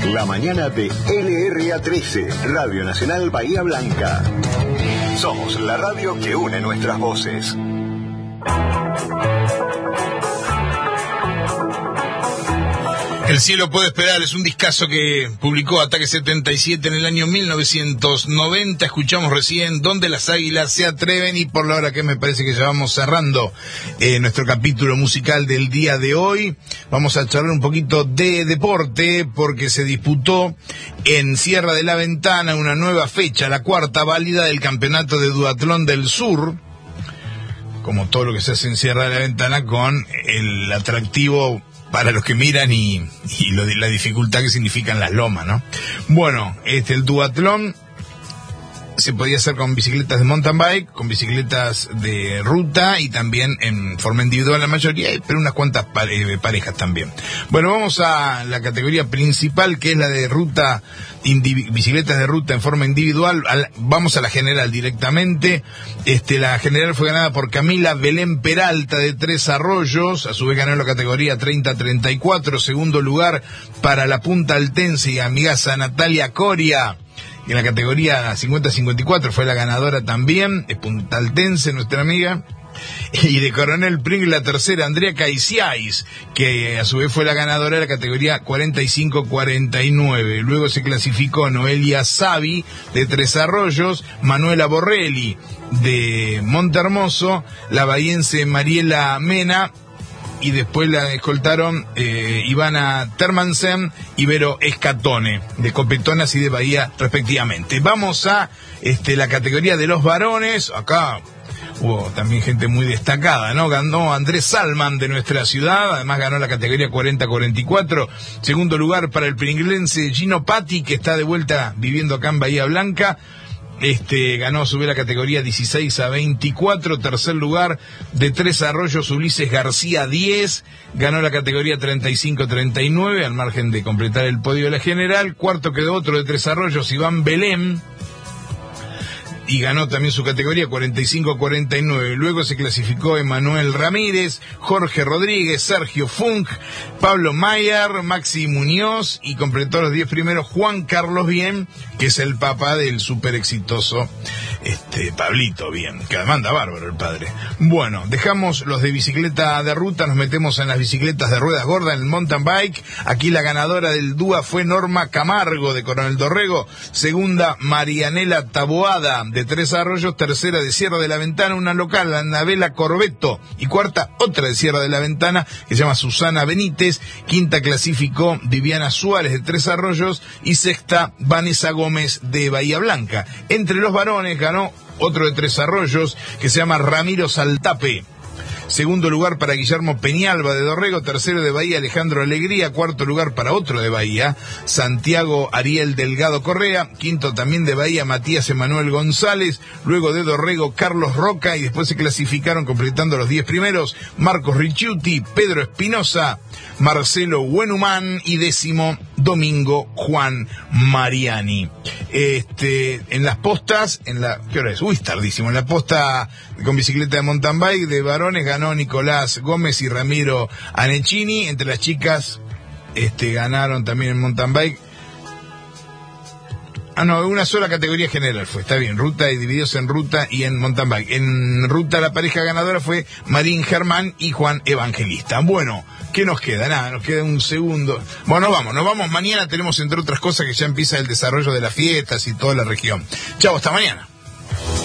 La mañana de LRA13, Radio Nacional Bahía Blanca. Somos la radio que une nuestras voces. El cielo puede esperar es un discazo que publicó Ataque 77 en el año 1990. Escuchamos recién Donde las águilas se atreven, y por la hora que me parece que ya vamos cerrando nuestro capítulo musical del día de hoy, vamos a charlar un poquito de deporte, porque se disputó en Sierra de la Ventana una nueva fecha, la cuarta válida del campeonato de duatlón del sur, como todo lo que se hace en Sierra de la Ventana, con el atractivo para los que miran y la dificultad que significan las lomas, ¿no? Bueno, el duatlón se podía hacer con bicicletas de mountain bike, con bicicletas de ruta y también en forma individual la mayoría, pero unas cuantas parejas también. Bueno, vamos a la categoría principal, que es la de ruta, bicicletas de ruta en forma individual. Vamos a la general directamente. La general fue ganada por Camila Belén Peralta de Tres Arroyos, a su vez ganó la categoría 30-34, segundo lugar para la punta altense y amigaza Natalia Coria. En la categoría 50-54 fue la ganadora también, es puntaltense nuestra amiga. Y de Coronel Pringle la tercera, Andrea Caiciais, que a su vez fue la ganadora de la categoría 45-49. Luego se clasificó Noelia Savi de Tres Arroyos, Manuela Borrelli de Montehermoso, la bahiense Mariela Mena, y después la escoltaron Ivana Termansen y Vero Escatone, de Copetonas y de Bahía respectivamente. Vamos a la categoría de los varones. Acá hubo también gente muy destacada, ¿no? Ganó Andrés Salman de nuestra ciudad, además ganó la categoría 40-44. Segundo lugar para el pringlense Gino Patti, que está de vuelta viviendo acá en Bahía Blanca. Ganó, subió la categoría 16-24, tercer lugar de Tres Arroyos Ulises García 10, ganó la categoría 35-39, al margen de completar el podio de la general. Cuarto quedó otro de Tres Arroyos, Iván Belén, y ganó también su categoría 45-49. Luego se clasificó Emanuel Ramírez, Jorge Rodríguez, Sergio Funk, Pablo Mayer, Maxi Muñoz, y completó los 10 primeros Juan Carlos Bien, que es el papá del súper exitoso Pablito Bien, que además anda bárbaro el padre. Bueno, dejamos los de bicicleta de ruta, nos metemos en las bicicletas de ruedas gordas, en el mountain bike. Aquí la ganadora del DUA fue Norma Camargo de Coronel Dorrego, segunda Marianela Taboada de Tres Arroyos, tercera de Sierra de la Ventana, una local, Anabela Corbeto, y cuarta otra de Sierra de la Ventana, que se llama Susana Benítez. Quinta clasificó Viviana Suárez de Tres Arroyos, y sexta Vanessa Gómez de Bahía Blanca. Entre los varones ganó otro de Tres Arroyos, que se llama Ramiro Saltape. Segundo lugar para Guillermo Peñalba de Dorrego, tercero de Bahía Alejandro Alegría, cuarto lugar para otro de Bahía, Santiago Ariel Delgado Correa, quinto también de Bahía Matías Emanuel González, luego de Dorrego Carlos Roca, y después se clasificaron completando los 10 primeros Marcos Ricciuti, Pedro Espinosa, Marcelo Buenhumán y décimo Domingo Juan Mariani. En las postas, ¿qué hora es? Uy, es tardísimo. En la posta con bicicleta de mountain bike de varones ganó Nicolás Gómez y Ramiro Anecchini. Entre las chicas, ganaron también en mountain bike. Una sola categoría general fue, está bien, ruta, y divididos en ruta y en mountain bike. En ruta la pareja ganadora fue Marín Germán y Juan Evangelista. Bueno, ¿qué nos queda? Nada, nos queda un segundo. Bueno, nos vamos. Mañana tenemos, entre otras cosas, que ya empieza el desarrollo de las fiestas y toda la región. Chau, hasta mañana.